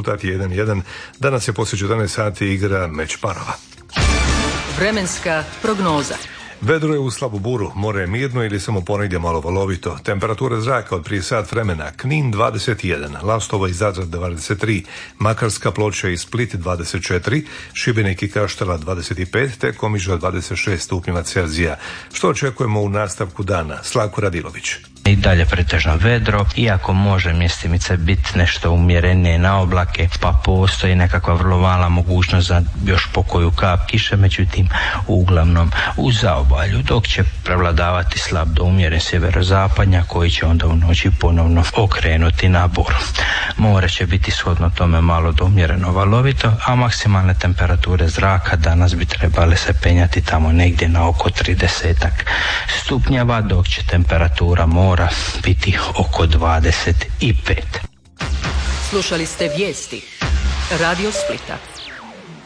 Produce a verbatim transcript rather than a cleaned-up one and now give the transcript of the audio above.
rezultat je jedan jedan. Danas je poslije četrnaest sati igra meč parova. Vremenska prognoza. Vedro je u slabu buru, more je mirno ili samo ponegdje malo valovito. Temperatura zraka od prije sat vremena: Knin dvadeset jedan, Lastovo i Zadar dvadeset tri, Makarska, Ploče i Split dvadeset četiri, Šibenik i Kaštela dvadeset pet, te Komiža dvadeset šest stupnjeva Celzija. Što očekujemo u nastavku dana? Slavko Radilović. I dalje pretežno vedro, iako može mjestimice biti nešto umjerenije na oblake, pa postoji nekakva vrlo mala mogućnost za još pokoju kap kiše, međutim uglavnom u zaobalju, dok će prevladavati slab do umjeren sjeverozapadnja koji će onda u noći ponovno okrenuti na buru. More će biti shodno tome malo do umjereno valovito, a maksimalne temperature zraka danas bi trebale se penjati tamo negdje na oko trideset stupnjeva, dok će temperatura mora biti oko dvadeset pet. Slušali ste vijesti Radio Splita.